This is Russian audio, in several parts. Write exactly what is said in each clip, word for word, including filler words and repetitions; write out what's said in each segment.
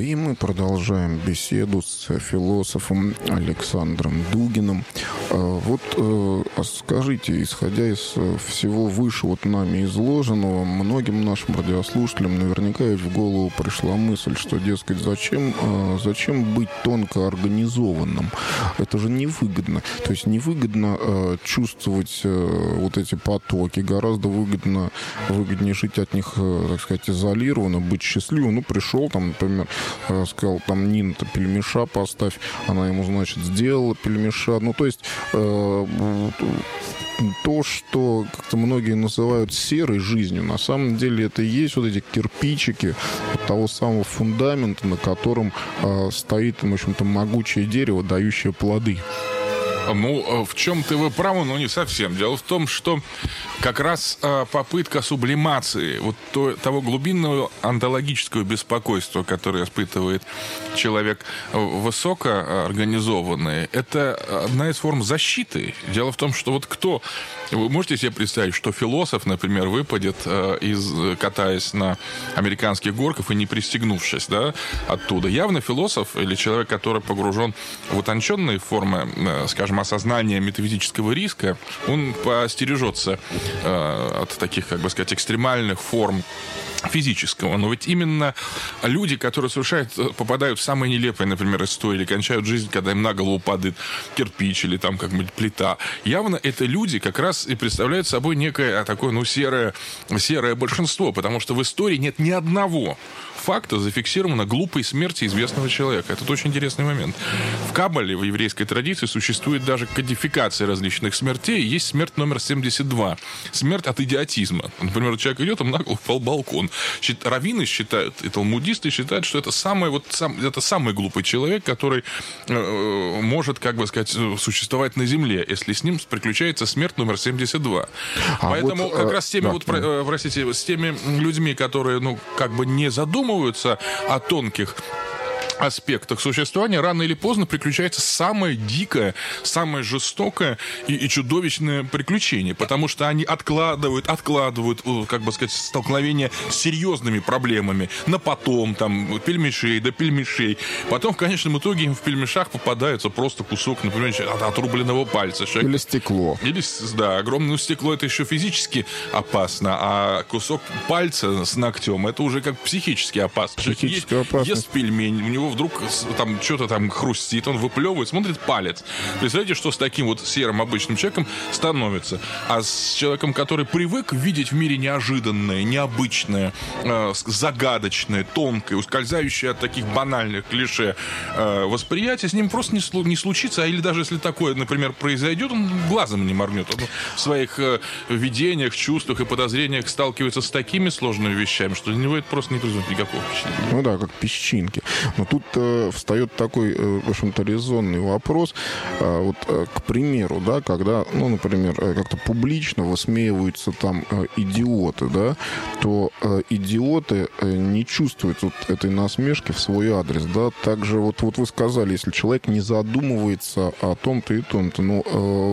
И мы продолжаем беседу с философом Александром Дугиным. Вот скажите, исходя из всего выше вот нами изложенного, многим нашим радиослушателям наверняка ведь в голову пришла мысль, что, дескать, зачем, зачем быть тонко организованным? Это же невыгодно. То есть невыгодно чувствовать вот эти потоки, гораздо выгодно, выгоднее жить от них, так сказать, изолированно, быть счастливым. Ну, пришел там, например, сказал, там, Нина-то пельмеша поставь, она ему, значит, сделала пельмеша. Ну, то есть э, то, что как-то многие называют серой жизнью, на самом деле это и есть вот эти кирпичики вот того самого фундамента, на котором э, стоит, в общем-то, могучее дерево, дающее плоды. Ну, в чем-то вы правы, но не совсем. Дело в том, что как раз э, попытка сублимации вот то, того глубинного онтологического беспокойства, которое испытывает человек высокоорганизованный, это одна из форм защиты. Дело в том, что вот кто... Вы можете себе представить, что философ, например, выпадет, э, из, катаясь на американских горках и не пристегнувшись, да, оттуда? Явно философ или человек, который погружен в утонченные формы, э, скажем, осознания метафизического риска, он постережется э, от таких, как бы сказать, экстремальных форм физического. Но ведь именно люди, которые совершают, попадают в самые нелепые, например, истории, или кончают жизнь, когда им на голову падает кирпич или там как-нибудь плита, явно это люди как раз и представляют собой некое такое, ну, серое, серое большинство, потому что в истории нет ни одного факта зафиксировано глупой смерти известного человека. Это очень интересный момент. В Каббале, в еврейской традиции, существует даже кодификация различных смертей. Есть смерть номер семьдесят два. Смерть от идиотизма. Например, человек идет, ему на голову упал балкон. Раввины считают, и талмудисты считают, что это, самый, вот, сам, это самый глупый человек, который э, может, как бы сказать, существовать на земле, если с ним приключается смерть номер семьдесят два. А Поэтому вот, как раз с теми, да, вот, да. простите, с теми людьми, которые, ну, как бы не задумываются о тонких аспектах существования, рано или поздно приключается самое дикое, самое жестокое и, и чудовищное приключение, потому что они откладывают, откладывают, как бы сказать, столкновение с серьезными проблемами на потом, там, пельмешей до пельмешей. Потом, в конечном итоге, им в пельмешах попадается просто кусок, например, от отрубленного пальца. Человек... Или стекло. Или, да, огромное стекло — это еще физически опасно, а кусок пальца с ногтем — это уже как психически опасно. Психически опасно. Ест пельмень, у него вдруг там что-то там хрустит, он выплевывает, смотрит палец. Представляете, что с таким вот серым обычным человеком становится. А с человеком, который привык видеть в мире неожиданное, необычное, э, загадочное, тонкое, ускользающее от таких банальных клише э, восприятие, с ним просто не, слу- не случится. А или даже если такое, например, произойдет, он глазом не моргнет. Он в своих э, видениях, чувствах и подозрениях сталкивается с такими сложными вещами, что для него это просто не производит никакого впечатления. Ну да, как песчинки. Но тут э, встает такой, э, в общем-то, резонный вопрос. Э, вот, э, к примеру, да, когда, ну, например, э, как-то публично высмеиваются там э, идиоты, да, то э, идиоты э, не чувствуют вот этой насмешки в свой адрес, да. Также вот, вот вы сказали, если человек не задумывается о том-то и том-то, ну, э,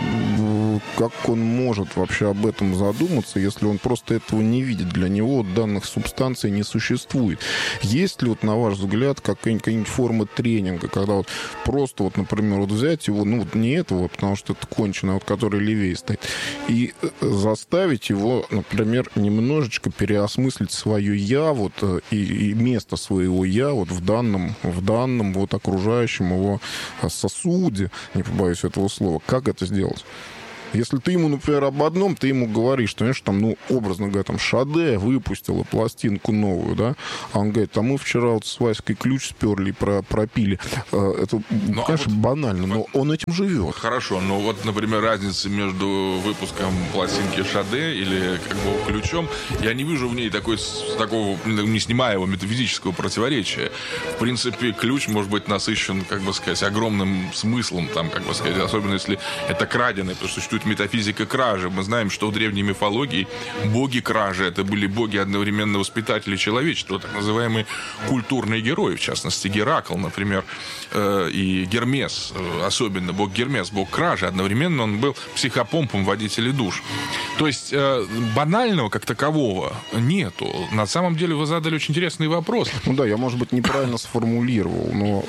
как он может вообще об этом задуматься, если он просто этого не видит? Для него данных субстанций не существует. Есть ли, вот, на ваш взгляд, какая-нибудь форма тренинга, когда вот просто, вот, например, вот взять его, ну, вот не этого, потому что это конченый, вот, который левее стоит, и заставить его, например, немножечко переосмыслить свое «я», вот, и, и место своего «я», вот, в данном, в данном, вот, окружающем его сосуде, не побоюсь этого слова. Как это сделать? Если ты ему, например, об одном, ты ему говоришь, что, знаешь, там, ну, образно говоря, там, Шаде выпустила пластинку новую, да, а он говорит, а мы вчера вот с Васькой ключ сперли и про, пропили. Это, ну, конечно, а вот банально, но он этим живет. Хорошо, но вот, например, разница между выпуском пластинки Шаде или, как бы, ключом, я не вижу в ней такой, такого неснимаемого метафизического противоречия. В принципе, ключ может быть насыщен, как бы сказать, огромным смыслом, там, как бы сказать, особенно если это краденый, потому что существует существует метафизика кражи. Мы знаем, что в древней мифологии боги кражи — это были боги одновременно воспитатели человечества, так называемые культурные герои, в частности, Геракл, например, э, и Гермес, э, особенно бог Гермес, бог кражи. Одновременно он был психопомпом водителей душ. То есть э, банального как такового нету. На самом деле вы задали очень интересный вопрос. Ну да, я, может быть, неправильно сформулировал, но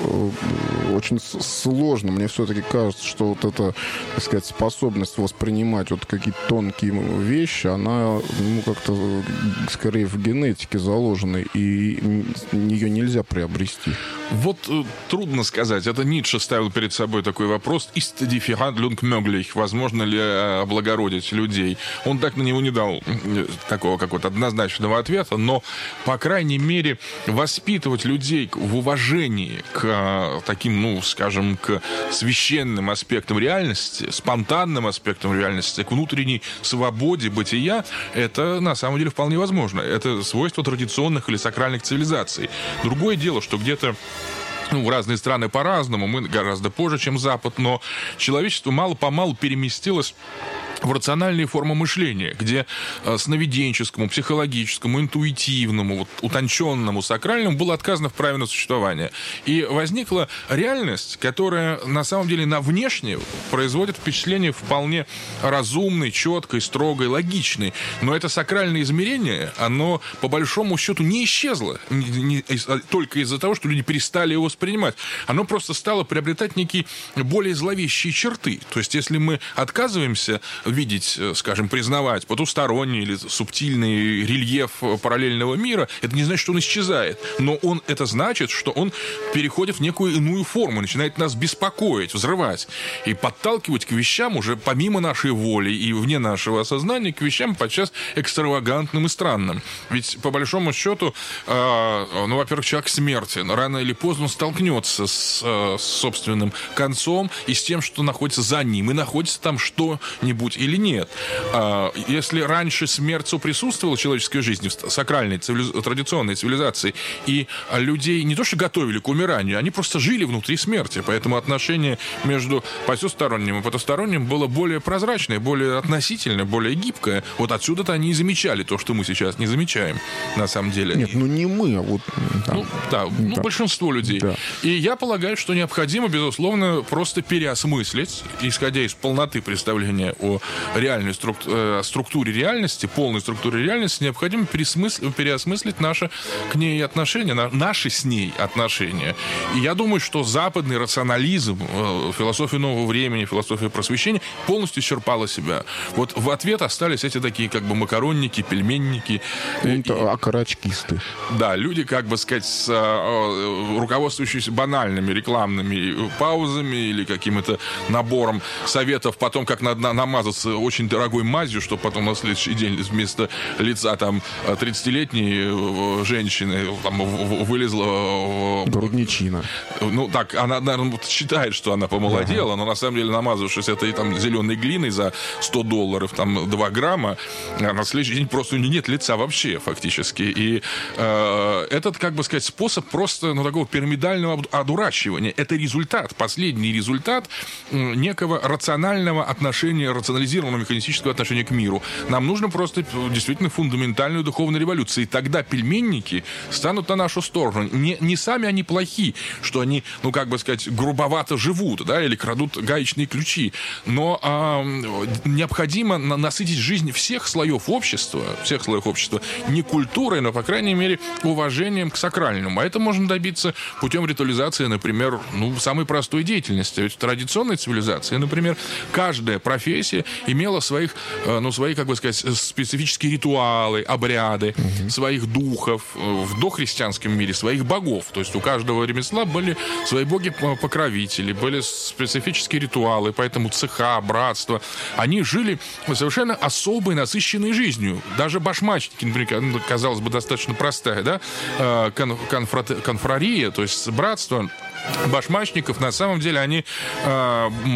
э, очень сложно. Мне все-таки кажется, что вот эта, так сказать, способность воспринимать вот какие-то тонкие вещи, она, ну, как-то скорее в генетике заложена, и ее нельзя приобрести. Вот э, трудно сказать. Это Ницше ставил перед собой такой вопрос: «Ist die Verhandlung möglich?» Возможно ли э, облагородить людей? Он так на него не дал э, такого какого-то однозначного ответа, но, по крайней мере, воспитывать людей в уважении к э, таким, ну, скажем, к священным аспектам реальности, спонтанным аспектам реальности, к внутренней свободе бытия, это на самом деле вполне возможно. Это свойство традиционных или сакральных цивилизаций. Другое дело, что где-то ну, разные страны по-разному, мы гораздо позже, чем Запад, но человечество мало-помалу переместилось в рациональные формы мышления, где э, сновиденческому, психологическому, интуитивному, вот, утонченному, сакральному было отказано в праве на существование. И возникла реальность, которая на самом деле на внешне производит впечатление вполне разумной, четкой, строгой, логичной. Но это сакральное измерение, оно по большому счету не исчезло не, не, только из-за того, что люди перестали его воспринимать. Оно просто стало приобретать некие более зловещие черты. То есть если мы отказываемся видеть, скажем, признавать потусторонний или субтильный рельеф параллельного мира, это не значит, что он исчезает. Но он, это значит, что он переходит в некую иную форму, начинает нас беспокоить, взрывать и подталкивать к вещам уже помимо нашей воли и вне нашего осознания, к вещам подчас экстравагантным и странным. Ведь, по большому счету, э, ну, во-первых, человек смертен. Рано или поздно он столкнется с, э, с собственным концом и с тем, что находится за ним. И находится там что-нибудь или нет. Если раньше смерть соприсутствовала в человеческой жизни, в сакральной, цивилиз... традиционной цивилизации, и людей не то что готовили к умиранию, они просто жили внутри смерти. Поэтому отношение между посесторонним и потусторонним было более прозрачное, более относительное, более гибкое. Вот отсюда-то они и замечали то, что мы сейчас не замечаем, на самом деле. Нет, ну не мы, а вот... Да, ну, да, ну, да. большинство людей. Да. И я полагаю, что необходимо, безусловно, просто переосмыслить, исходя из полноты представления о реальной струк- структуре реальности, полной структуре реальности, необходимо пересмысл- переосмыслить наше к ней отношения, на- наши с ней отношения. И я думаю, что западный рационализм, э, философия нового времени, философия просвещения полностью исчерпала себя. Вот в ответ остались эти такие как бы макаронники, пельменники. И, окорочкисты. Да, люди, как бы сказать, с, э, руководствующиеся банальными рекламными паузами или каким-то набором советов потом, как надо намазаться очень дорогой мазью, чтобы потом на следующий день вместо лица там тридцатилетней женщины там вылезла... Грудничина. Ну, так, она, наверное, считает, что она помолодела, ага. но на самом деле, намазавшись этой там зеленой глиной за сто долларов, там, два грамма, на следующий день просто у нее нет лица вообще, фактически. И э, этот, как бы сказать, способ просто, ну, такого пирамидального одурачивания. Это результат, последний результат некого рационального отношения, рационализированного механистического отношения к миру. Нам нужно просто действительно фундаментальную духовную революцию. И тогда пельменники станут на нашу сторону. Не, не сами они плохи, что они, ну, как бы сказать, грубовато живут, да, или крадут гаечные ключи. Но э, необходимо насытить жизнь всех слоев общества, всех слоев общества не культурой, но, по крайней мере, уважением к сакральному. А это можно добиться путем ритуализации, например, ну, самой простой деятельности. Ведь в традиционной цивилизации, например, каждая профессия имела своих, ну, свои, как бы сказать, специфические ритуалы, обряды, угу. своих духов, в дохристианском мире своих богов. То есть у каждого ремесла были свои боги-покровители, были специфические ритуалы, поэтому цеха, братства. Они жили совершенно особой, насыщенной жизнью. Даже башмачники, например, казалось бы, достаточно простая, да, конфра- конфрария, то есть братство башмачников, на самом деле, они э,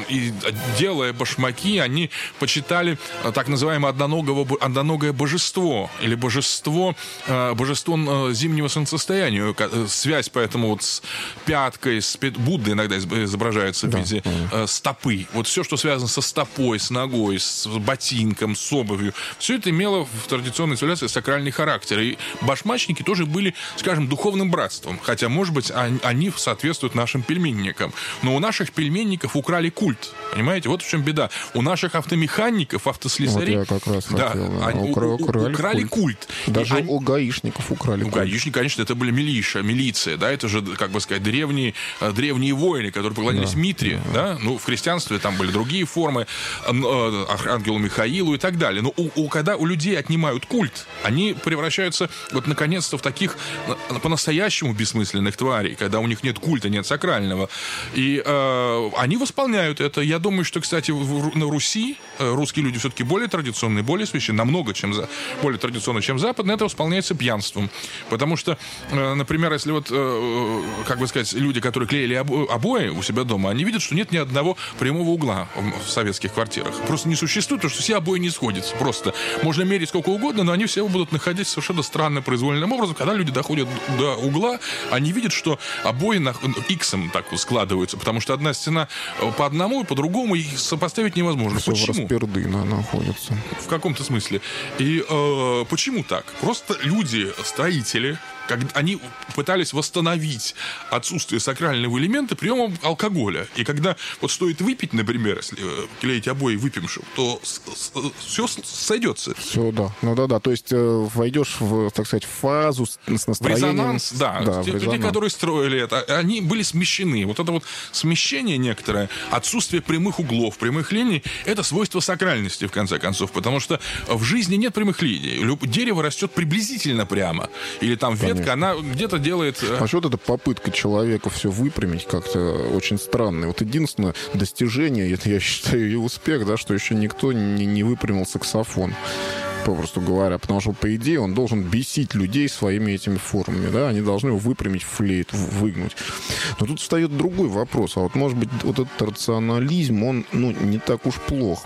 и делая башмаки, они почитали так называемое одноногого, одноногое божество, или божество, божество зимнего солнцестояния. Связь поэтому вот с пяткой, с Будда иногда изображается в виде да. стопы. Вот все, что связано со стопой, с ногой, с ботинком, с обувью, все это имело в традиционной цивилизации сакральный характер. И башмачники тоже были, скажем, духовным братством. Хотя, может быть, они соответствуют нашим пельменникам. Но у наших пельменников украли культ. Понимаете? Вот в чем беда. У наших автомехаников, автослесарей... Вот я как раз да, хотел. Да. Они Укра- украли, украли культ. культ. Даже они... у гаишников украли у культ. У гаишников, конечно, это были милиша, милиция. Да? Это же, как бы сказать, древние, древние воины, которые поклонялись да. Митре. Да. Да? Ну, в христианстве там были другие формы. Архангелу Михаилу и так далее. Но у, у, когда у людей отнимают культ, они превращаются вот наконец-то в таких по-настоящему бессмысленных тварей, когда у них нет культа, нет сакрального. И э, они восполняют это. Я думаю, что, кстати, в, на Руси э, русские люди все-таки более традиционные, более священные, намного чем за, более традиционные, чем западные. Это восполняется пьянством. Потому что, э, например, если вот, э, как бы сказать, люди, которые клеили обо- обои у себя дома, они видят, что нет ни одного прямого угла в, в советских квартирах. Просто не существует, потому что все обои не сходятся. Просто можно мерить сколько угодно, но они все будут находиться совершенно странно произвольным образом. Когда люди доходят до угла, они видят, что обои на иксом так складываются, потому что одна стена по одному и по другому, их сопоставить невозможно. Все почему? в распердына находятся. В каком-то смысле. И э, почему так? Просто люди, строители, когда они пытались восстановить отсутствие сакрального элемента приемом алкоголя. И когда вот стоит выпить, например, если клеить обои выпившим, то все сойдется. Все, да. Ну да-да. То есть э, войдешь в, так сказать, в фазу с, с настроением. В резонанс, да. да Те люди, которые строили это, они были смещены. Вот это вот смещение некоторое, отсутствие прямых углов, прямых линий, это свойство сакральности, в конце концов. Потому что в жизни нет прямых линий. Дерево растет приблизительно прямо. Или там ветка, она где-то делает... А что вот эта попытка человека все выпрямить как-то очень странная. Вот единственное достижение, это, я считаю, и успех, да, что еще никто не, не выпрямил саксофон. Попросту говоря, потому что, по идее, он должен бесить людей своими этими формами, да, они должны его выпрямить, флейту, выгнуть. Но тут встает другой вопрос, а вот, может быть, вот этот рационализм, он, ну, не так уж плох.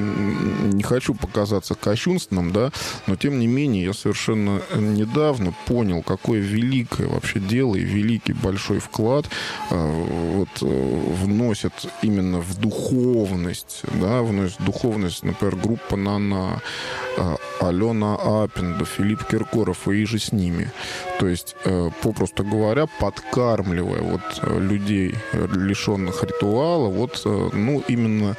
Не хочу показаться кощунственным, да, но, тем не менее, я совершенно недавно понял, какое великое вообще дело и великий большой вклад вот, вносят именно в духовность, да, вносит духовность, например, группа «Нана», Алена Аппенда, Филипп Киркоров и же с ними. То есть, попросту говоря, подкармливая вот людей, лишенных ритуала, вот, ну, именно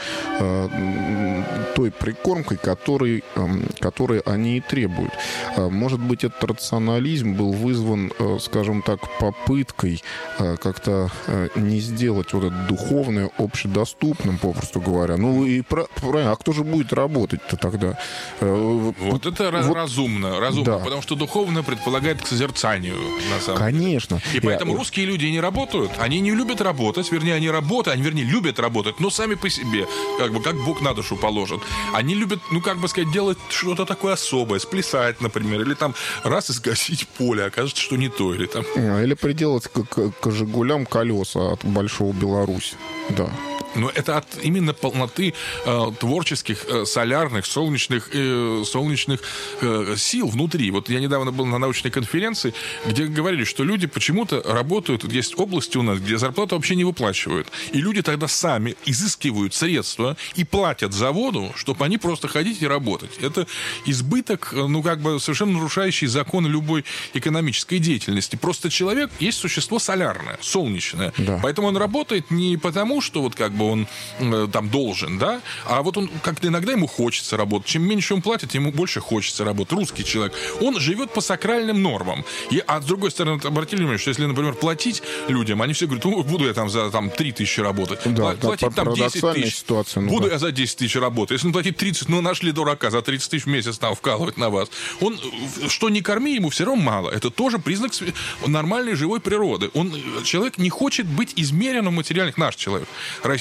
той прикормкой, которой, которой они и требуют. Может быть, этот рационализм был вызван, скажем так, попыткой как-то не сделать вот это духовное общедоступным, попросту говоря. Ну, и правильно, а кто же будет работать-то тогда? Вот это вот, разумно, разумно, да. Потому что духовно предполагает к созерцанию, на самом Конечно. деле. И поэтому Я... русские люди не работают, они не любят работать, вернее, они работают, они, вернее, любят работать, но сами по себе, как бы, как Бог на душу положит. Они любят, ну, как бы сказать, делать что-то такое особое, сплясать, например, или там раз и сгасить поле, окажется, что не то, или там... Или приделать к, к, к «Жигулям» колеса от Большого Беларусь, да. Но это от именно полноты э, творческих, э, солярных, солнечных, э, солнечных э, сил внутри. Вот я недавно был на научной конференции, где говорили, что люди почему-то работают, вот есть области у нас, где зарплату вообще не выплачивают. И люди тогда сами изыскивают средства и платят заводу, чтобы они просто ходить и работать. Это избыток, ну, как бы совершенно нарушающий законы любой экономической деятельности. Просто человек есть существо солярное, солнечное. Да. Поэтому он работает не потому, что вот как бы он э, там должен, да, а вот он как-то иногда ему хочется работать. Чем меньше он платит, ему больше хочется работать. Русский человек, он живет по сакральным нормам. И, а с другой стороны, обратили внимание, что если, например, платить людям, они все говорят, ну, буду я там за там, три тысячи работать. Да, платить да, там десять тысяч. Ситуация, ну, буду да. я за десять тысяч работать. Если он платит тридцать, ну, нашли дурака, за тридцать тысяч в месяц там вкалывать на вас. Он, что не корми, ему все равно мало. Это тоже признак нормальной живой природы. Он, человек не хочет быть измеренным в материальных, наш человек, российский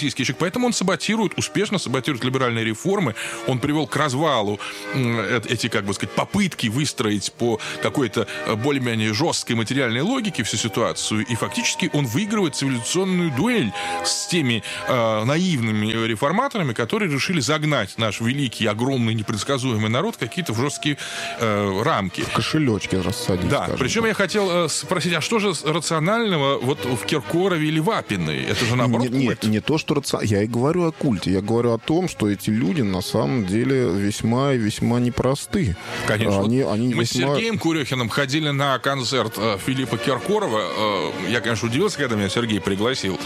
близкий человек. Поэтому он саботирует, успешно саботирует либеральные реформы. Он привел к развалу эти, как бы сказать, попытки выстроить по какой-то более-менее жесткой материальной логике всю ситуацию. И фактически он выигрывает цивилизационную дуэль с теми э, наивными реформаторами, которые решили загнать наш великий, огромный, непредсказуемый народ в какие-то жесткие э, рамки. В кошелечки рассадить. Да, причем так. Я хотел э, спросить, а что же рационального вот в Киркорове или Вапиной? Это же наоборот не, Нет, не то, что рационально. Я и говорю о культе. Я говорю о том, что эти люди на самом деле весьма и весьма непросты. Конечно. Они, они Мы весьма... с Сергеем Курехиным ходили на концерт э, Филиппа Киркорова. Э, я, конечно, удивился, когда меня Сергей пригласил.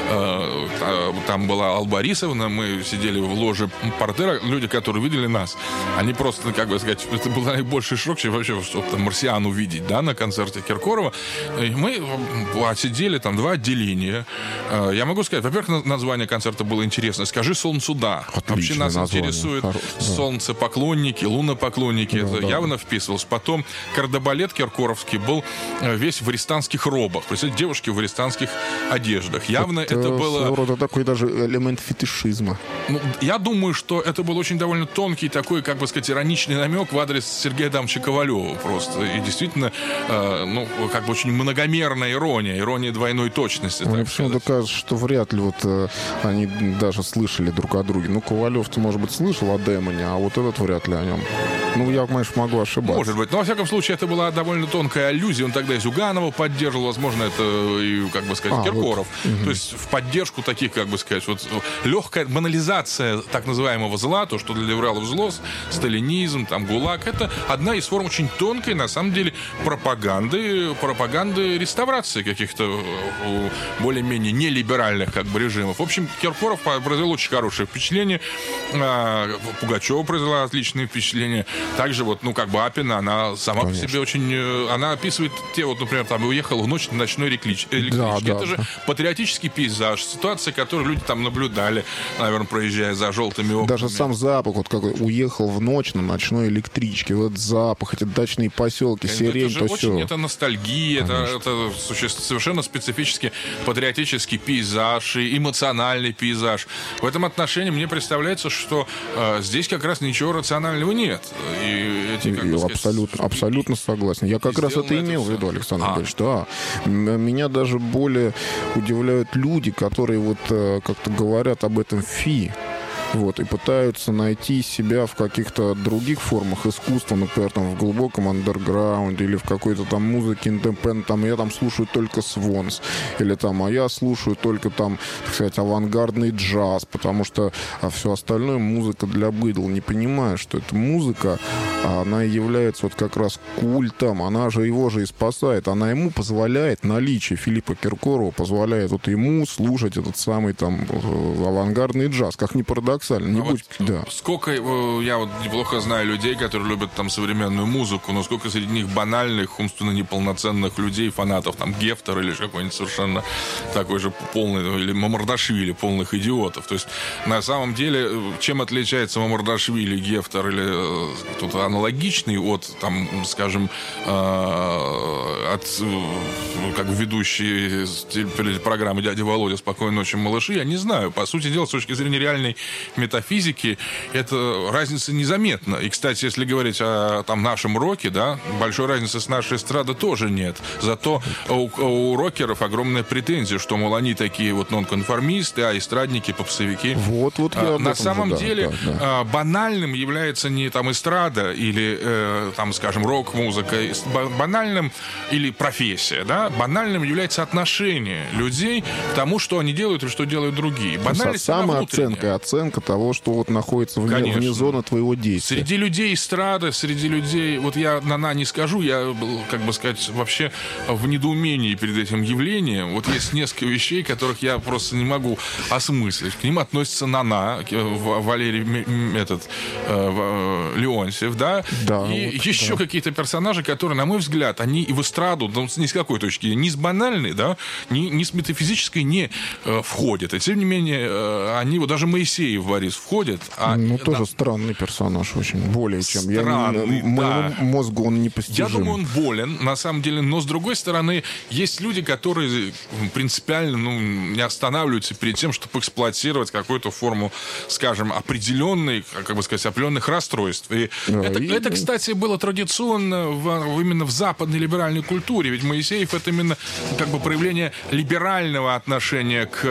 Э, там была Алла Борисовна, мы сидели в ложе портера. Люди, которые видели нас, они просто, как бы сказать, это был наибольший шок, чем вообще что-то марсиан увидеть, да, на концерте Киркорова. И мы отсидели там два отделения. Э, я могу сказать, во-первых, название концерта было интересно. «Скажи солнцу да». Отличное Вообще нас название. интересует Хоро... солнцепоклонники, лунопоклонники. Да, это да. явно вписывалось. Потом кардебалет киркоровский был весь в арестанских робах. Представляете, девушки в арестанских одеждах. Явно это, это было... своего рода такой даже элемент фетишизма. Ну, я думаю, что это был очень довольно тонкий такой, как бы сказать, ироничный намек в адрес Сергея Адамовича Ковалева просто. И действительно, э, ну, как бы очень многомерная ирония, ирония двойной точности. Мне почему-то кажется, что вряд ли вот э, они даже слышали друг о друге. Ну, Ковалев-то, может быть, слышал о Демоне, а вот этот вряд ли о нем. Ну, я, конечно, могу ошибаться. Может быть. Но, во всяком случае, это была довольно тонкая аллюзия. Он тогда и Зюганова поддерживал, возможно, это и, как бы сказать, а, Киркоров. Вот. То есть в поддержку таких, как бы сказать, вот легкая банализация так называемого зла, то, что для либералов зло, сталинизм, там, ГУЛАГ, это одна из форм очень тонкой, на самом деле, пропаганды, пропаганды реставрации каких-то более-менее нелиберальных, как бы, режимов. В общем, Киркоров произвел очень хорошее впечатление. Пугачева произвела отличное впечатление. Также вот, ну, как бы Апина, она сама Конечно. по себе очень... Она описывает те, вот, например, там, уехала в ночь на ночной электрич... электричке. Да, да, это да. же патриотический пейзаж, ситуация, которую люди там наблюдали, наверное, проезжая за желтыми окнами. Даже сам запах, вот какой, уехал в ночь на ночной электричке, вот запах, эти дачные поселки, это сирень, это то очень, все. Это ностальгия, это, это совершенно специфический патриотический пейзаж и эмоциональный пейзаж. В этом отношении мне представляется, что э, здесь как раз ничего рационального нет. И эти, как бы сказать, абсолютно, абсолютно согласен. Я как раз это имел в виду, Александр Ильич. Да. Меня даже более удивляют люди, которые вот как-то говорят об этом фи. Вот, и пытаются найти себя в каких-то других формах искусства, например, там, в глубоком андерграунде или в какой-то там музыке индепендент, там, я там слушаю только Свонс, или там, а я слушаю только там, так сказать, авангардный джаз, потому что а все остальное музыка для быдла. Не понимаю, что это музыка, она является вот как раз культом, она же его же и спасает, она ему позволяет, наличие Филиппа Киркорова позволяет вот ему слушать этот самый там авангардный джаз, как ни парадоксально. Не а будь, вот да. Сколько, я вот неплохо знаю людей, которые любят там современную музыку, но сколько среди них банальных, умственно неполноценных людей, фанатов, там, Гефтер или какой-нибудь совершенно такой же полный, или Мамардашвили, полных идиотов. То есть, на самом деле, чем отличается Мамардашвили, Гефтер или тут аналогичный от, там, скажем, от как бы ведущей программы «Дядя Володя. Спокойной ночи, малыши», я не знаю. По сути дела, с точки зрения реальной метафизики, эта разница незаметна. И, кстати, если говорить о там, нашем роке, да, большой разницы с нашей эстрадой тоже нет. Зато у, у рокеров огромная претензия, что, мол, они такие вот нонконформисты, а эстрадники, попсовики. Вот, вот а, на самом же, деле да, да. А, банальным является не там эстрада или, э, там, скажем, рок-музыка. Банальным или профессия, да, банальным является отношение людей к тому, что они делают и что делают другие. Банальность самооценка, оценка того, что вот находится вне, вне зоны твоего действия. Среди людей эстрады, среди людей, вот я на-на не скажу, я, как бы сказать, вообще в недоумении перед этим явлением. Вот есть несколько вещей, которых я просто не могу осмыслить. К ним относится на-на, Валерий этот, э, Леонтьев, да, да и вот, еще да. какие-то персонажи, которые, на мой взгляд, они и в эстраду, ну, ни с какой точки, ни с банальной, да, ни, ни с метафизической не э, входят. И тем не менее, э, они, вот даже Моисеев в Борис входит. А, ну, да, тоже странный персонаж очень, более чем. Странный, я, моему да. мозгу он непостижим. Я думаю, он болен, на самом деле, но, с другой стороны, есть люди, которые принципиально ну, не останавливаются перед тем, чтобы эксплуатировать какую-то форму, скажем, определенной, как бы сказать, определенных расстройств. И, да, это, и... это, кстати, было традиционно в, именно в западной либеральной культуре, ведь Моисеев — это именно как бы проявление либерального отношения к,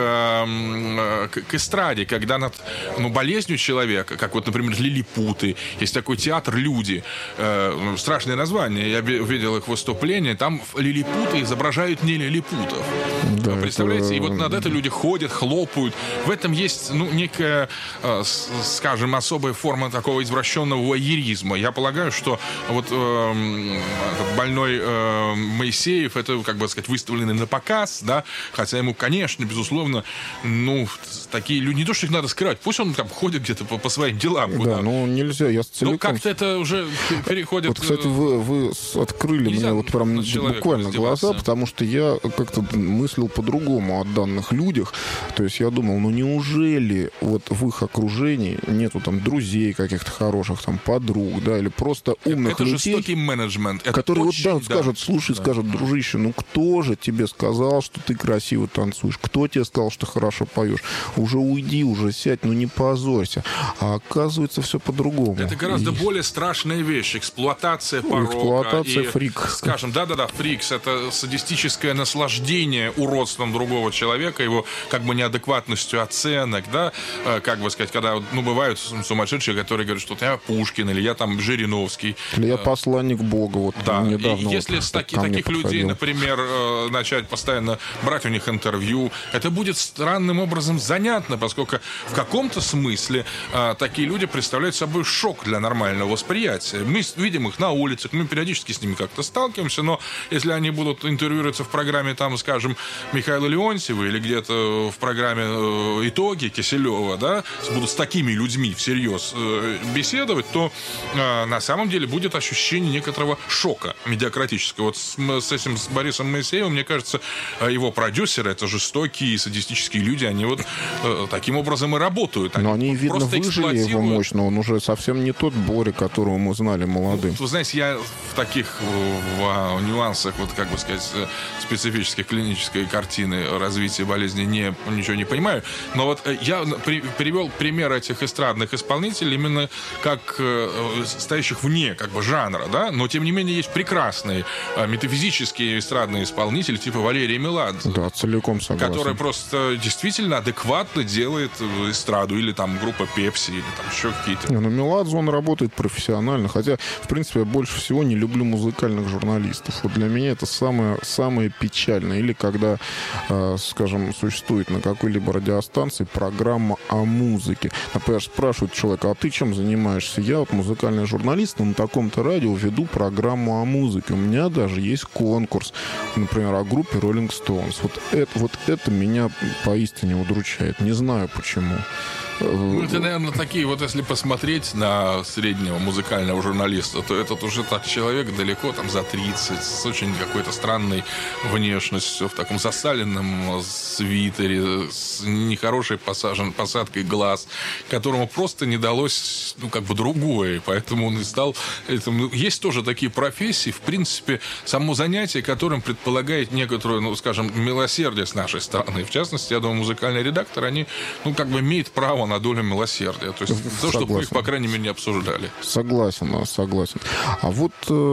к, к эстраде, когда над ну, болезнью человека, как вот, например, лилипуты, есть такой театр «Люди», э, страшное название, я видел их выступления, там лилипуты изображают не лилипутов. Да, вы представляете? Это... И вот над это люди ходят, хлопают. В этом есть, ну, некая, э, скажем, особая форма такого извращенного воеризма. Я полагаю, что вот э, этот больной э, Моисеев, это, как бы сказать, выставленный на показ, да, хотя ему, конечно, безусловно, ну, такие люди, не то, что их надо скрывать, пусть он там ходит где-то по, по своим делам. Куда. Да, ну, нельзя, я целиком... Ну, как-то это уже переходит... Вот, кстати, вы, вы открыли мне вот прям буквально глаза, потому что я как-то мыслил по-другому о данных людях. То есть я думал, ну, неужели вот в их окружении нету там друзей каких-то хороших, там, подруг, да, или просто умных это людей... Это жестокий менеджмент. Это которые очень, вот, да, да, скажут, слушай, да. скажут, дружище, ну, кто же тебе сказал, что ты красиво танцуешь? Кто тебе сказал, что ты хорошо поешь? Уже уйди, уже сядь, ну, не позорься. А оказывается, все по-другому. Это гораздо и... более страшная вещь. Эксплуатация порока. Эксплуатация и, фрик. Скажем, да-да-да, фрикс. Это садистическое наслаждение уродством другого человека, его как бы неадекватностью оценок, да, как бы сказать, когда, ну, бывают сумасшедшие, которые говорят, что я Пушкин, или я там Жириновский. Или я посланник Бога, вот да. недавно. И если вот, с таки, таких подходил. людей, например, начать постоянно брать у них интервью, это будет странным образом занятно, поскольку в каком-то смысле такие люди представляют собой шок для нормального восприятия. Мы видим их на улицах, мы периодически с ними как-то сталкиваемся, но если они будут интервьюироваться в программе, там, скажем, Михаила Леонтьева или где-то в программе «Итоги» Киселева, да, будут с такими людьми всерьез беседовать, то на самом деле будет ощущение некоторого шока медиакратического. Вот с, с этим, с Борисом Моисеевым, мне кажется, его продюсеры, это жестокие садистические люди, они вот таким образом и работают. Они но они, видно, выжили его мощно, он уже совсем не тот Боря, которого мы знали молодым. Ну, вы знаете, я в таких в, в нюансах, вот как бы сказать, специфических клинической картины развития болезни не, ничего не понимаю, но вот я при, привел пример этих эстрадных исполнителей именно как э, стоящих вне как бы жанра, да, но тем не менее есть прекрасные э, метафизические эстрадные исполнители типа Валерия Меладзе. Да, целиком согласен. Который просто действительно адекватно делает эстраду, или там группа Пепси, или там еще какие-то. Не, ну Меладзе, он работает профессионально, хотя, в принципе, я больше всего не люблю музыкальных журналистов. Вот для меня это самое, самое печальное. Или когда, э, скажем, существует на какой-либо радиостанции программа о музыке. Например, спрашивают человека, а ты чем занимаешься? Я вот музыкальный журналист, но на таком-то радио веду программу о музыке. У меня даже есть конкурс, например, о группе Rolling Stones. Вот это, вот это меня поистине удручает. Не знаю почему. Ну, это, наверное, такие, вот если посмотреть на среднего музыкального журналиста, то этот уже так человек далеко, там, за тридцать, с очень какой-то странной внешностью, в таком засаленном свитере, с нехорошей посажен, посадкой глаз, которому просто не далось, ну, как бы другое, поэтому он и стал этим. Есть тоже такие профессии, в принципе, само занятие, которым предполагает некоторое, ну, скажем, милосердие с нашей стороны. В частности, я думаю, музыкальный редактор, они, ну, как бы имеют право на долю милосердия. То есть то, чтобы их, по крайней мере, не обсуждали. Согласен, согласен. А вот,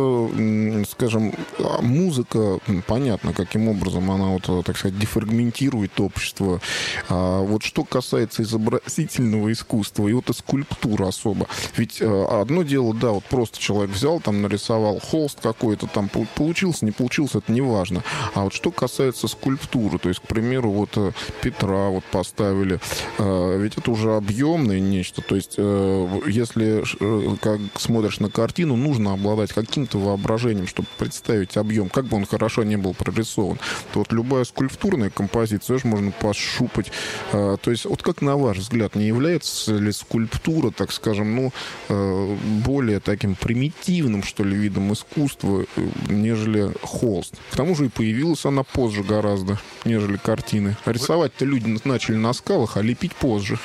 скажем, музыка, понятно, каким образом она, вот, так сказать, дефрагментирует общество. А вот что касается изобразительного искусства и вот и скульптуры особо. Ведь одно дело, да, вот просто человек взял, там, нарисовал холст какой-то, там, получился, не получился, это не важно. А вот что касается скульптуры, то есть, к примеру, вот Петра вот поставили, ведь это уже объемное нечто. То есть, э, если э, как смотришь на картину, нужно обладать каким-то воображением, чтобы представить объем, как бы он хорошо не был прорисован. То вот любая скульптурная композиция же можно пощупать. Э, то есть, вот как на ваш взгляд, не является ли скульптура, так скажем, ну, э, более таким примитивным, что ли, видом искусства, э, нежели холст? К тому же и появилась она позже гораздо, нежели картины. Рисовать-то люди начали на скалах, а лепить позже.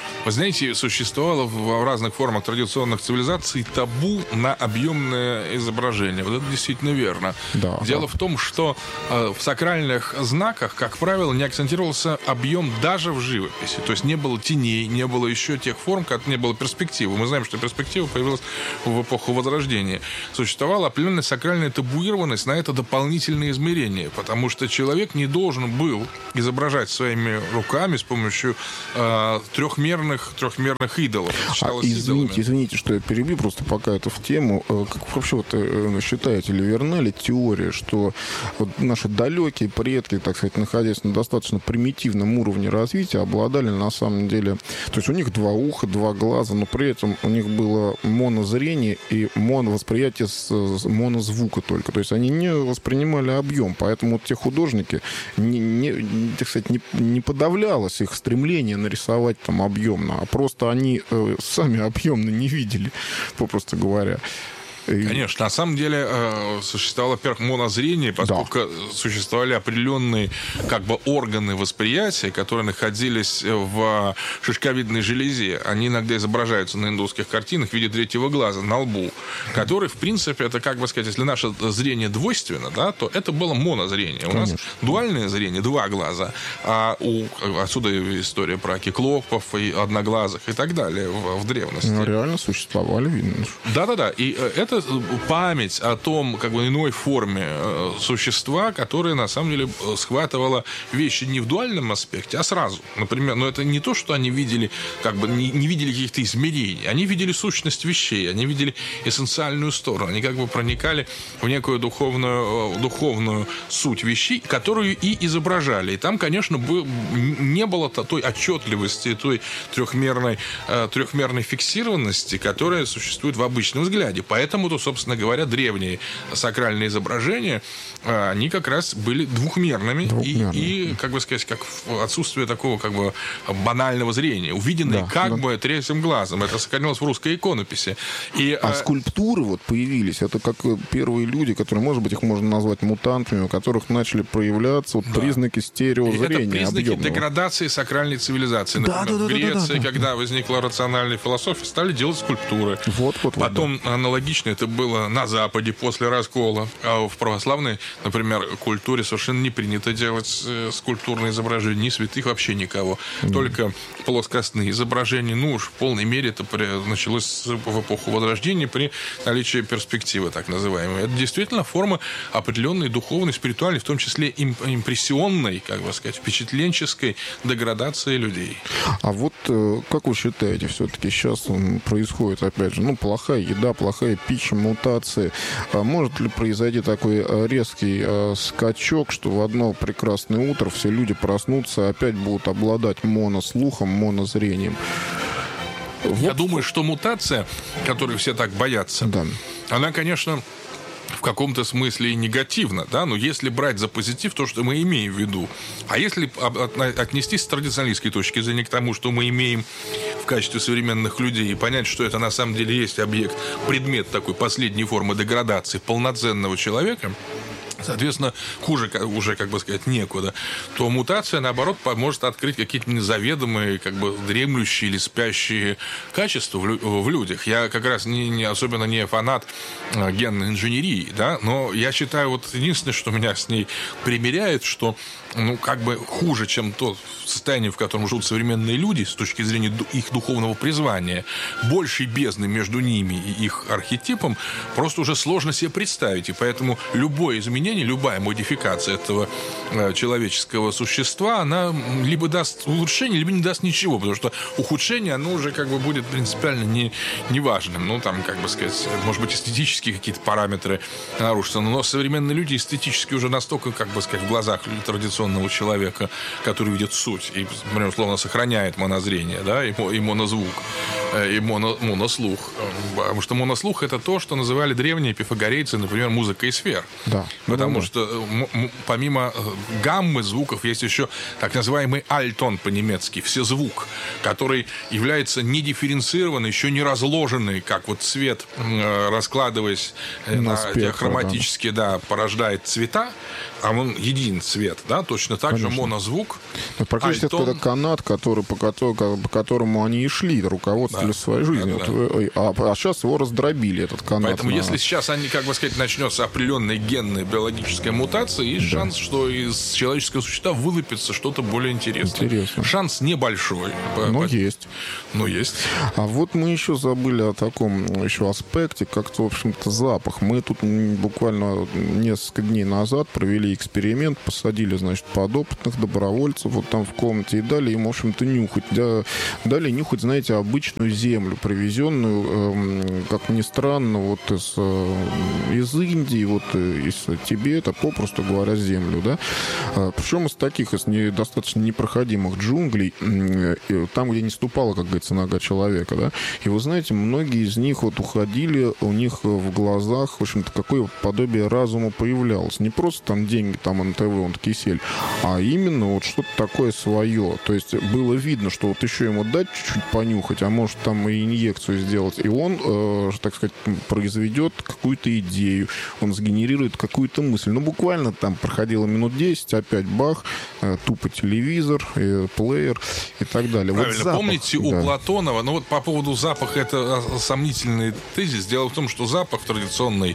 Вы знаете, существовало в разных формах традиционных цивилизаций табу на объемное изображение. Вот это действительно верно. Да, Дело да. в том, что э, в сакральных знаках, как правило, не акцентировался объем даже в живописи. То есть не было теней, не было еще тех форм, как не было перспективы. Мы знаем, что перспектива появилась в эпоху Возрождения. Существовала определенная сакральная табуированность на это дополнительное измерение, потому что человек не должен был изображать своими руками с помощью э, трехмерных трехмерных идолов. А, извините, извините, что я перебью, просто пока это в тему. Как вообще вот считаете, или верна ли теория, что вот наши далекие предки, так сказать, находясь на достаточно примитивном уровне развития, обладали на самом деле... То есть у них два уха, два глаза, но при этом у них было монозрение и моновосприятие с монозвука только. То есть они не воспринимали объем, поэтому вот те художники, не, не, так сказать, не, не подавлялось их стремление нарисовать там объем, а просто они э, сами объемно не видели, попросту говоря. Конечно, на самом деле э, существовало, во-первых, монозрение, поскольку да. существовали определенные как бы органы восприятия, которые находились в шишковидной железе. Они иногда изображаются на индусских картинах в виде третьего глаза на лбу, который, в принципе, это, как бы сказать, если наше зрение двойственно, да, то это было монозрение. У Конечно. нас дуальное зрение, два глаза, а у, отсюда история про киклопов и одноглазых и так далее в, в древности. Ну, реально существовали, видно. Да-да-да, и это память о том, как бы, иной форме э, существа, которое, на самом деле, схватывало вещи не в дуальном аспекте, а сразу. Например, но это не то, что они видели, как бы, не, не видели каких-то измерений. Они видели сущность вещей, они видели эссенциальную сторону. Они как бы проникали в некую духовную, духовную суть вещей, которую и изображали. И там, конечно, был, не было той отчетливости, той трехмерной, э, трехмерной фиксированности, которая существует в обычном взгляде. Поэтому то, собственно говоря, древние сакральные изображения, они как раз были двухмерными, двухмерными. И, и, как бы сказать, как отсутствие такого как бы банального зрения, увиденное да, как да. бы третьим глазом. Это сохранилось в русской иконописи. И, а, а скульптуры вот появились, это как первые люди, которые, может быть, их можно назвать мутантами, у которых начали проявляться вот да. признаки стереозрения. Это признаки объемного. деградации сакральной цивилизации. Например, да, да, да, в Греции, да, да, да. когда возникла рациональная философия, стали делать скульптуры. Вот, вот, Потом вот, да. аналогично это было на Западе после раскола. А в православной, например, культуре совершенно не принято делать скульптурные изображения. Ни святых, вообще никого. Mm. Только плоскостные изображения. Ну уж в полной мере это началось в эпоху Возрождения при наличии перспективы, так называемой. Это действительно форма определенной духовной, спиритуальной, в том числе импрессионной, как бы сказать, впечатленческой деградации людей. А вот как вы считаете, все-таки сейчас происходит, опять же, ну, плохая еда, плохая пища, мутации. Может ли произойти такой резкий скачок, что в одно прекрасное утро все люди проснутся и опять будут обладать монослухом, монозрением? Я вот. думаю, что мутация, которой все так боятся, да. она, конечно, в каком-то смысле и негативно, да, но если брать за позитив то, что мы имеем в виду, а если отнестись с традиционалистской точки зрения к тому, что мы имеем в качестве современных людей, и понять, что это на самом деле есть объект, предмет такой последней формы деградации полноценного человека, соответственно, хуже уже, как бы сказать, некуда, то мутация, наоборот, может открыть какие-то незаведомые, как бы дремлющие или спящие качества в, в людях. Я как раз не, не, особенно не фанат генной инженерии, да, но я считаю, вот единственное, что меня с ней примиряет, что, ну, как бы хуже, чем то состояние, в котором живут современные люди с точки зрения их духовного призвания, большей бездны между ними и их архетипом просто уже сложно себе представить, и поэтому любое изменение, любая модификация этого э, человеческого существа, она либо даст улучшение, либо не даст ничего, потому что ухудшение, оно уже как бы будет принципиально не, неважным. Ну, там, как бы сказать, может быть, эстетические какие-то параметры нарушатся, но современные люди эстетически уже настолько, как бы сказать, в глазах традиционного человека, который видит суть и, например, условно, сохраняет монозрение, да, и, и монозвук, и моно, монослух. Потому что монослух — это то, что называли древние пифагорейцы, например, музыкой сфер. Да. Потому ну, да. что м- помимо гаммы звуков есть еще так называемый альтон по-немецки, всезвук, который является недифференцированный, еще не разложенный, как вот цвет, раскладываясь на, на спектр, хроматически, да. Да, порождает цвета, а он един цвет, да, точно так Конечно. Же монозвук. Это практически альтон... это канат, который, по, которому, по которому они и шли, руководствовались да. своей жизнью. Да, да. Вот, а, а сейчас его раздробили, этот канат. Поэтому на... если сейчас, они, как бы сказать, начнется определенная генная биологическая мутация, есть да. шанс, что из человеческого существа вылупится что-то более интересное. Интересно. Шанс небольшой. Но по... есть. Ну, есть. А вот мы еще забыли о таком еще аспекте, как, в общем-то, запах. Мы тут буквально несколько дней назад провели эксперимент, посадили, значит, подопытных добровольцев вот там в комнате и дали им, в общем-то, нюхать. Да, дали нюхать, знаете, обычную землю, привезенную, э, как ни странно, вот из, э, из Индии, вот из Тибета, попросту говоря, землю, да. А, причем из таких, из не, достаточно непроходимых джунглей, э, там, где не ступала, как говорится, нога человека, да. И вы знаете, многие из них вот уходили, у них в глазах, в общем-то, какое подобие разума появлялось. Не просто там деньги, там эн тэ вэ, он кисель, а именно вот что-то такое свое. То есть было видно, что вот еще ему дать чуть-чуть понюхать, а может там и инъекцию сделать, и он, э, так сказать, произведет какую-то идею, он сгенерирует какую-то мысль. Ну, буквально там проходило минут десять, опять бах, э, тупо телевизор, э, плеер и так далее. Правильно. Вот запах, помните, да. у Платонова, ну вот по поводу запаха, это сомнительный тезис. Дело в том, что запах в традиционной,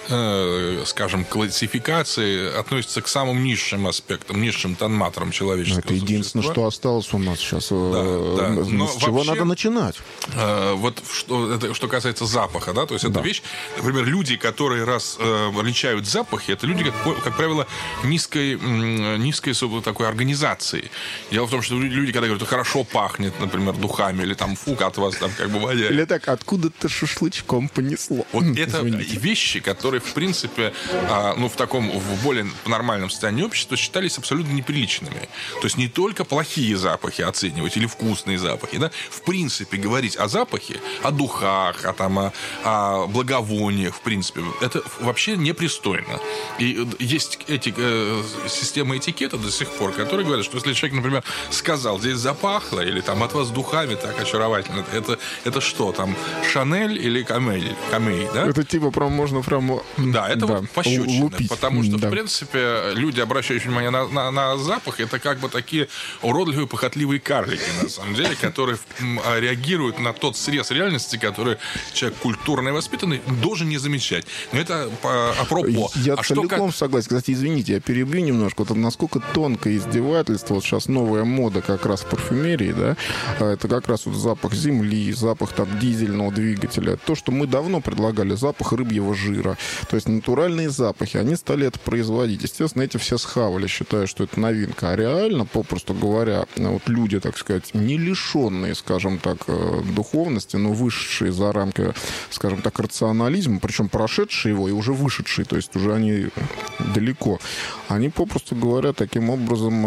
э, скажем, классификации относится к самым низшим аспектам, низшим тонматорам человеческого Это единственное, существа. что осталось у нас сейчас. Да, да. С Но чего вообще, надо начинать? Э, вот что, это, что касается запаха, да, то есть да. это вещь, например, люди, которые раз э, отличают запахи, это люди, как, как правило, низкой, низкой такой организации. Дело в том, что люди, когда говорят, хорошо пахнет, например, духами, или там фу, от вас там как бы воняет. Или так, откуда-то шашлычком понесло. Вот это вещи, которые, в принципе, а, ну, в таком, в более нормальном состоянии общества считались абсолютно неприличными. То есть не только плохие запахи оценивать или вкусные запахи, да, в принципе, говорить о запахе, о духах, о, там, о, о благовониях, в принципе, это вообще непристойно. И есть эти э, системы этикета до сих пор, которые говорят, что если человек, например, сказал, здесь запахло, или там от вас духами так очаровательно, это, это что, там, Шанель или Камель, Камей, да? Это типа прям можно прям... Да, это да, вот пощечина, лупить. Потому что, да. в принципе, люди, обращающие внимание на, на, на запах, это как бы такие уродливые, похотливые карлики, на самом деле, которые реагируют на тот срез реальности, который человек культурно и воспитанный должен не замечать. Но это апропо. Я а целиком что, согласен. Кстати, извините, я перебью немножко. Вот насколько тонкое издевательство, вот сейчас новая мода как раз в парфюмерии, да, это как раз вот запах земли, запах там дизельного двигателя. То, что мы давно предлагали, запах рыбьего жира. То есть натуральные запахи. Они стали это производить. Естественно, эти все схавали, считая, что это новинка. А реально, попросту говоря, вот люди, так сказать, не лишенные, скажем так, духовности, но вышедшие за рамки, скажем так, рационализма, причем прошедшие его и уже вышедшие, то есть уже они далеко, они, попросту говоря, таким образом,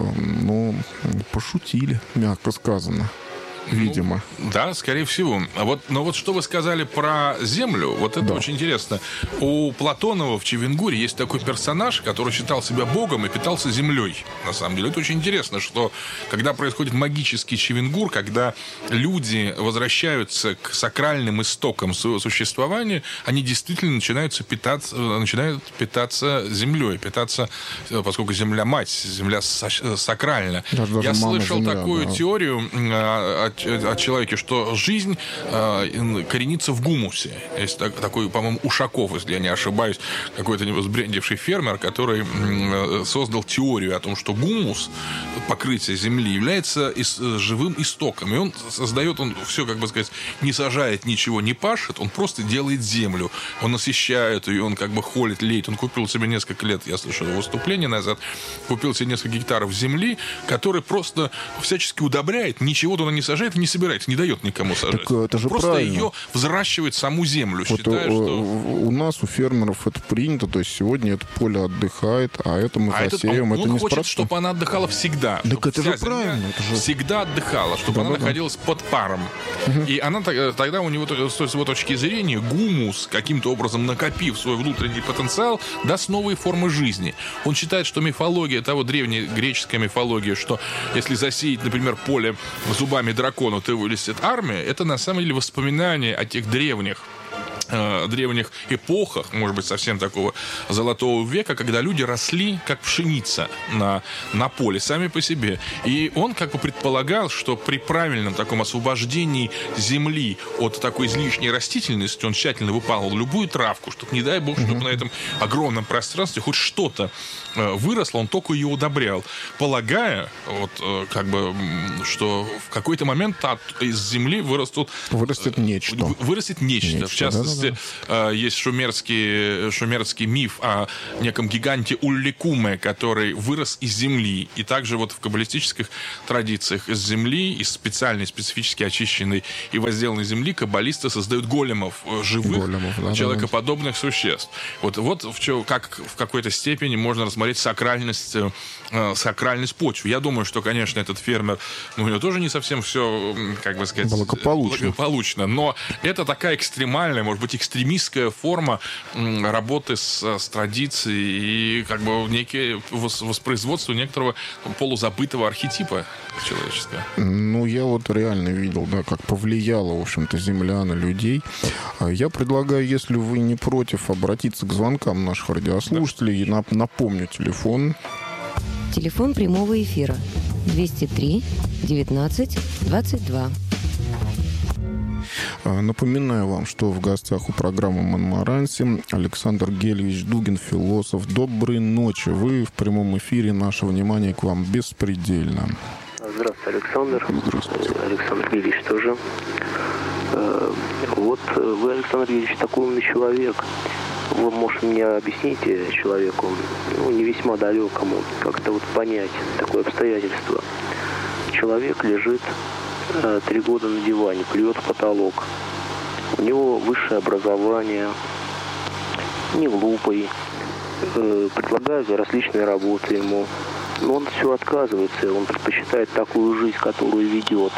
ну, пошутили, мягко сказано. Видимо. Ну, да, скорее всего. А вот, но вот что вы сказали про землю, вот это да. очень интересно. У Платонова в Чевенгуре есть такой персонаж, который считал себя богом и питался землей. На самом деле, это очень интересно, что когда происходит магический Чевенгур, когда люди возвращаются к сакральным истокам своего существования, они действительно начинают питаться, начинают питаться землей, питаться, поскольку земля мать, земля сакральна. Даже Я слышал земля, такую да. теорию от о человеке, что жизнь э, коренится в гумусе. Есть так, такой, по-моему, Ушаков, если я не ошибаюсь, какой-то сбрендивший фермер, который э, создал теорию о том, что гумус, покрытие земли, является ис- живым истоком. И он создает, он все, как бы сказать, не сажает ничего, не пашет, он просто делает землю. Он насыщает ее, он как бы холит, леет. Он купил себе несколько лет, я слышал выступление назад, купил себе несколько гектаров земли, который просто всячески удобряет, ничего туда не сажает, сажает и не собирается, не дает никому сажать. Так это же просто правильно. ее взращивает саму землю, вот считая, у, что... У нас, у фермеров это принято, то есть сегодня это поле отдыхает, а это мы а засеем. Этот, он, это он хочет, чтобы она отдыхала всегда. Так это же земля правильно. Это же... всегда отдыхала, чтобы да, она да, находилась да. под паром. Угу. И она тогда у него, с его точки зрения, гумус, каким-то образом накопив свой внутренний потенциал, даст новые формы жизни. Он считает, что мифология, того древняя греческая мифология, что если засеять, например, поле зубами дракона, то вылезет армия, это на самом деле воспоминание о тех древних древних эпохах, может быть, совсем такого золотого века, когда люди росли как пшеница на, на поле, сами по себе. И он как бы предполагал, что при правильном таком освобождении земли от такой излишней растительности он тщательно выпалывал любую травку, чтобы, не дай бог, чтобы mm-hmm. на этом огромном пространстве хоть что-то выросло, он только ее удобрял, полагая, вот, как бы, что в какой-то момент от, из земли вырастут... Вырастет нечто. Вырастет нечто. нечто в частности, да-да-да. есть шумерский, шумерский миф о неком гиганте Улликуме, который вырос из земли. И также вот в каббалистических традициях из земли, из специальной, специфически очищенной и возделанной земли каббалисты создают големов, живых, големов, да, человекоподобных да. существ. Вот, вот в чё, как в какой-то степени можно рассмотреть сакральность, э, сакральность почвы. Я думаю, что, конечно, этот фермер, ну, у него тоже не совсем все, как бы сказать, благополучно. благополучно. Но это такая экстремальная, может быть, экстремистская форма работы с, с традицией и как бы некие воспроизводство некоторого полузабытого архетипа человеческого. Ну, я вот реально видел, да, как повлияла, в общем-то, земля на людей. Я предлагаю, если вы не против, обратиться к звонкам наших радиослушателей. Да. И напомню телефон. Телефон прямого эфира двести три девятнадцать двадцать два. Напоминаю вам, что в гостях у программы «Монмаранси» Александр Гелевич Дугин, философ. Доброй ночи. Вы в прямом эфире. Наше внимание к вам беспредельно. Здравствуйте, Александр. Здравствуйте. Александр Гелевич тоже. Вот вы, Александр Гелевич, такой умный человек. Вы, может, мне объясните человеку, ну, не весьма далекому, как-то вот понять такое обстоятельство. Человек лежит э, три года на диване, плюет в потолок. У него высшее образование, не глупый, э, предлагают различные работы ему. Но он все отказывается, он предпочитает такую жизнь, которую ведет.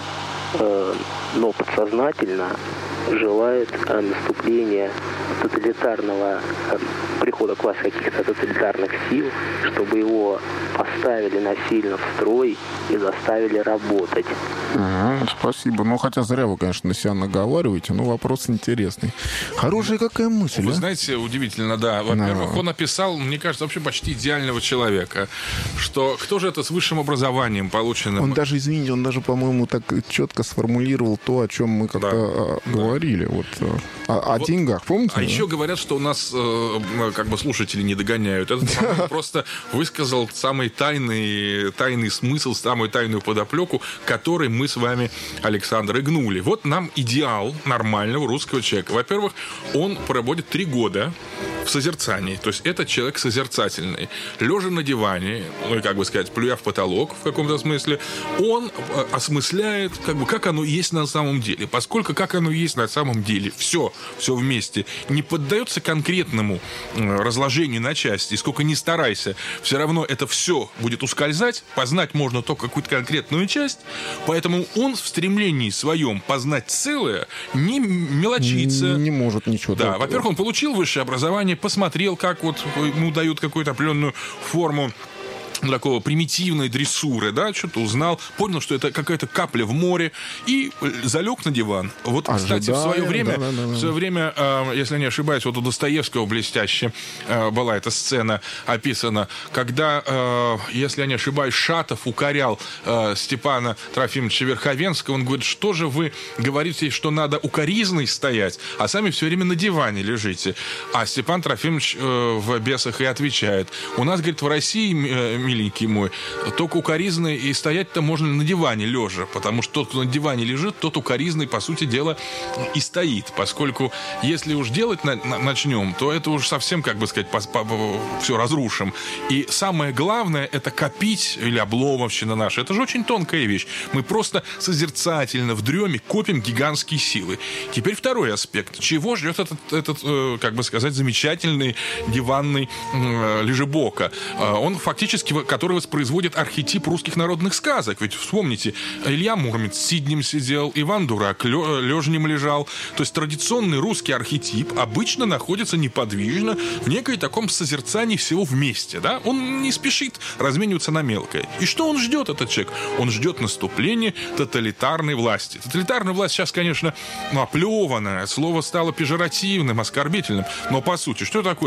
Э, но подсознательно желает э, наступления тоталитарного э, прихода класса каких-то тоталитарных сил, чтобы его поставили насильно в строй и заставили работать. Ага, спасибо. Ну, хотя зря вы, конечно, на себя наговариваете, но вопрос интересный. Хорошая какая мысль, Вы а? знаете, удивительно, да. Во-первых, no. он описал, мне кажется, вообще почти идеального человека. Что кто же это с высшим образованием полученным? Он даже, извините, он даже, по-моему, так четко сформулировал то, о чем мы как-то да. говорили. Вот, о, о вот, деньгах, помните? А да? еще говорят, что у нас э, как бы слушатели не догоняют. Этот просто высказал самый тайный, тайный смысл, самую тайную подоплеку, который мы с вами, Александр, и гнули. Вот нам идеал нормального русского человека. Во-первых, он проводит три года в созерцании. То есть это человек созерцательный. Лежа на диване, ну, как бы сказать, плюя в потолок в каком-то смысле, он осмысляет, как бы, как оно есть на самом деле. Поскольку как оно есть на самом деле, все, все вместе, не поддается конкретному разложению на части, и сколько ни старайся, все равно это все будет ускользать, познать можно только какую-то конкретную часть, поэтому он в стремлении своем познать целое не мелочится. Не, не может ничего. Да, во-первых, он получил высшее образование, посмотрел, как вот ему дают какую-то определенную форму такого примитивной дрессуры, да, что-то узнал, понял, что это какая-то капля в море, и залег на диван. Вот, Ожидаем, кстати, в свое время, да, да, да. в свое время, э, если не ошибаюсь, вот у Достоевского блестяще э, была эта сцена описана, когда, э, если я не ошибаюсь, Шатов укорял э, Степана Трофимовича Верховенского, он говорит, что же вы говорите, что надо укоризной стоять, а сами все время на диване лежите. А Степан Трофимович э, в «Бесах» и отвечает, у нас, говорит, в России, миленький мой, только укоризный, и стоять-то можно на диване лежа, потому что тот, кто на диване лежит, тот укоризный, по сути дела, и стоит, поскольку если уж делать на, на, начнем, то это уж совсем, как бы сказать, по, по, по, все разрушим. И самое главное, это копить, или обломовщина наша, это же очень тонкая вещь. Мы просто созерцательно в дреме копим гигантские силы. Теперь второй аспект. Чего ждет этот, этот э, как бы сказать, замечательный диванный э, лежебока? Э, он фактически, который воспроизводит архетип русских народных сказок. Ведь вспомните, Илья Муромец сиднем сидел, Иван Дурак лежнем лежал. То есть традиционный русский архетип обычно находится неподвижно в некой таком созерцании всего вместе. Да? Он не спешит размениваться на мелкое. И что он ждет, этот человек? Он ждет наступления тоталитарной власти. Тоталитарная власть сейчас, конечно, ну, оплеванная. Слово стало пежоративным, оскорбительным. Но, по сути, что такое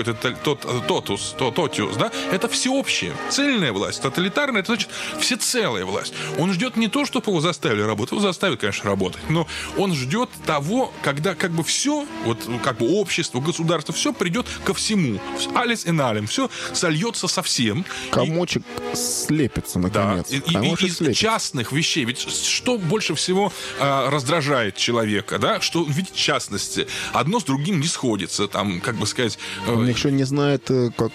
тотус, тотиус? Да? Это всеобщее. Цельная власть. Тоталитарная — это значит всецелая власть. Он ждет не то, чтобы его заставили работать. Его заставят, конечно, работать. Но он ждет того, когда как бы все, вот как бы общество, государство, все придет ко всему. Алис и налем. Все сольется со всем. Комочек и... слепится, наконец. Да. И, и, и из частных вещей. Ведь что больше всего а, раздражает человека, да? Что он видит частности. Одно с другим не сходится. Там, как бы сказать... Он еще не знает, как,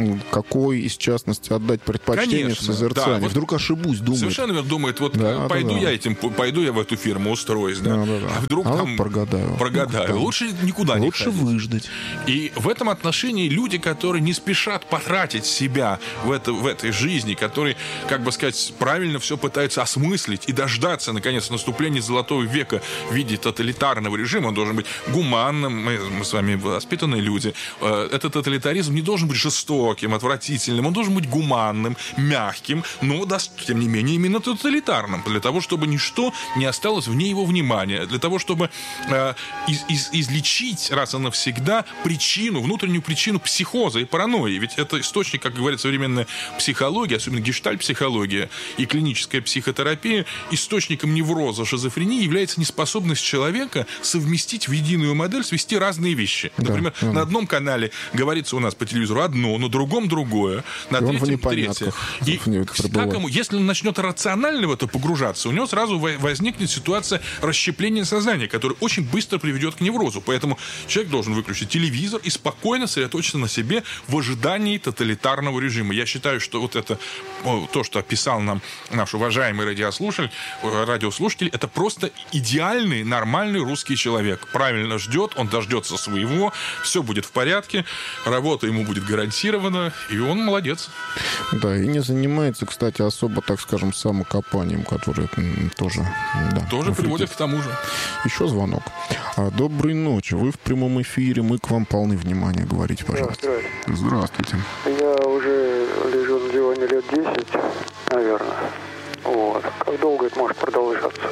какой из частности отдать предпочтение, конечно, в созерцании. Да, вот вдруг ошибусь, думает. Совершенно верно, думает, вот да, пойду да, я да. этим, пойду я в эту фирму, устроюсь, да? Да, да, да. А вдруг а там... вот прогадаю. Прогадаю. Ну, лучше никуда лучше не ходить. Лучше выждать. И в этом отношении люди, которые не спешат потратить себя в, это, в этой жизни, которые, как бы сказать, правильно все пытаются осмыслить и дождаться, наконец, наступления золотого века в виде тоталитарного режима. Он должен быть гуманным. Мы, мы с вами воспитанные люди. Этот тоталитаризм не должен быть жестоким, отвратительным. Он должен быть гуманным, мягким, но, тем не менее, именно тоталитарным. Для того, чтобы ничто не осталось вне его внимания. Для того, чтобы э, из, из, излечить раз и навсегда причину, внутреннюю причину психоза и паранойи. Ведь это источник, как говорит современная психология, особенно гештальт-психология и клиническая психотерапия, источником невроза, шизофрении является неспособность человека совместить в единую модель, свести разные вещи. Да, Например, да. на одном канале говорится у нас по телевизору одно, на другом другое, на и третьем третье. И как ему, если он начнет рационально в это погружаться, у него сразу возникнет ситуация расщепления сознания, которая очень быстро приведет к неврозу. Поэтому человек должен выключить телевизор и спокойно сосредоточиться на себе в ожидании тоталитарного режима. Я считаю, что вот это, то, что описал нам наш уважаемый радиослушатель, радиослушатель, это просто идеальный, нормальный русский человек. Правильно ждет, он дождется своего, все будет в порядке, работа ему будет гарантирована, и он молодец. Да, и не занимается, кстати, особо, так скажем, самокопанием, которое тоже... Да, тоже приводит к тому же. Еще звонок. Доброй ночи. Вы в прямом эфире. Мы к вам полны внимания. Говорите, пожалуйста. Да, здравствуйте. Я уже лежу на диване лет десять, наверное. Вот. Как долго это может продолжаться?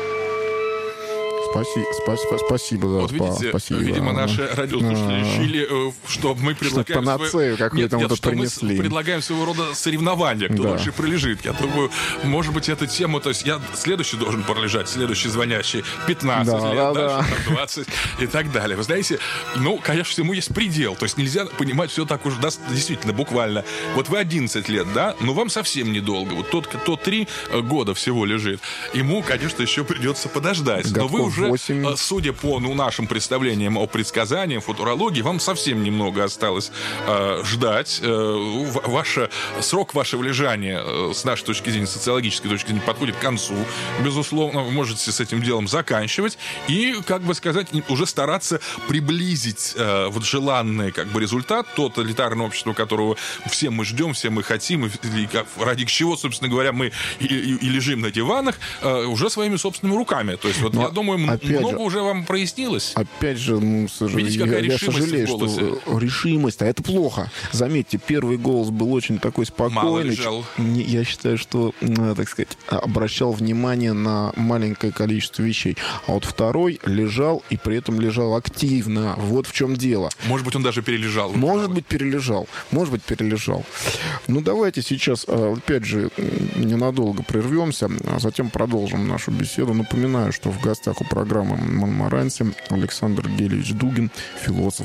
Спасибо, спасибо, спасибо. Да, вот видите, спасибо. Видимо, наши радиослушатели решили, что мы предлагаем... Панацею какую-то мы тут принесли. Мы предлагаем своего рода соревнования, кто да. дольше пролежит. Я думаю, может быть, эту тему... То есть я следующий должен пролежать, следующий звонящий пятнадцать да, лет, да, дальше да. двадцать и так далее. Вы знаете, ну, конечно, всему есть предел. То есть нельзя понимать все так уж действительно, буквально. Вот вы одиннадцать лет, да? Но вам совсем недолго. Вот тот, кто три года всего лежит, ему, конечно, еще придется подождать. Но вы уже... восемь. Судя по ну, нашим представлениям о предсказаниях, футурологии, вам совсем немного осталось э, ждать. Э, ваше, срок вашего лежания, э, с нашей точки зрения, социологической точки зрения, подходит к концу. Безусловно, вы можете с этим делом заканчивать и, как бы сказать, уже стараться приблизить э, вот желанный как бы, результат, то тоталитарное общество, которого все мы ждем, все мы хотим, и, и, ради чего, собственно говоря, мы и, и, и лежим на диванах, э, уже своими собственными руками. То есть, вот, Но, я думаю, много же, уже вам прояснилось. Опять же, ну, Видите, какая я, я сожалею, что решимость, а это плохо. Заметьте, первый голос был очень такой спокойный. Не, я считаю, что, так сказать, обращал внимание на маленькое количество вещей. А вот второй лежал, и при этом лежал активно. Вот в чем дело. Может быть, он даже перележал. Может быть, перележал. Может быть, перележал. Ну, давайте сейчас, опять же, ненадолго прервемся, а затем продолжим нашу беседу. Напоминаю, что в гостях у программы «Монмаранси» Александр Гелевич Дугин, философ.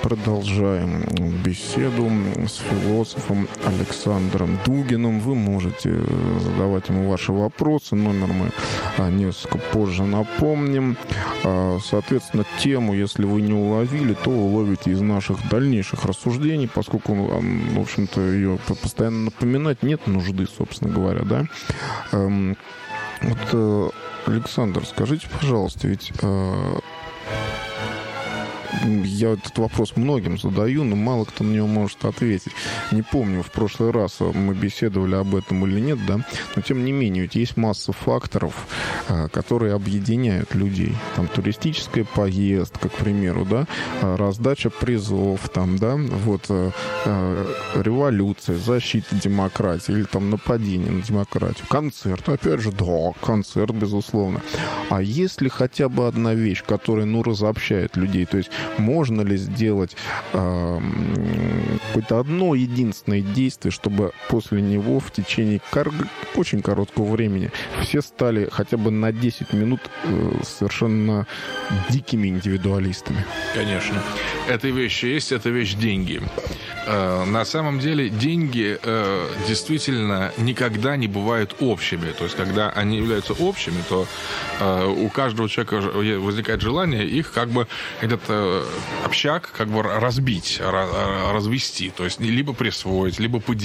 продолжаем беседу с философом Александром Дугиным. Вы можете задавать ему ваши вопросы. Номер мы несколько позже напомним. Соответственно, тему, если вы не уловили, то уловите из наших дальнейших рассуждений, поскольку, в общем-то, ее постоянно напоминать нет нужды, собственно говоря, да. Вот, Александр, скажите, пожалуйста, ведь я этот вопрос многим задаю, но мало кто на него может ответить. Не помню, в прошлый раз мы беседовали об этом или нет, да, но тем не менее, ведь есть масса факторов, которые объединяют людей. Там туристическая поездка, к примеру, да, раздача призов, там, да, вот, революция, защита демократии или там нападение на демократию, концерт, опять же, да, концерт, безусловно. А есть ли хотя бы одна вещь, которая, ну, разобщает людей, то есть можно ли сделать э, какое-то одно единственное действие, чтобы после него в течение кор- очень короткого времени все стали хотя бы на десять минут э, совершенно дикими индивидуалистами? Конечно. Эта вещь есть, эта вещь деньги. Э, на самом деле деньги э, действительно никогда не бывают общими. То есть, когда они являются общими, то э, у каждого человека возникает желание их как бы этот общак как бы разбить, развести. То есть либо присвоить, либо поделить.